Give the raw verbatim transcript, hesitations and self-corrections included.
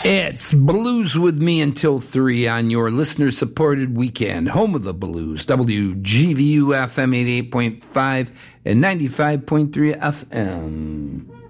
It's Blues with me until three on your listener-supported weekend. Home of the Blues, W G V U F M eighty-eight point five and ninety-five point three F M.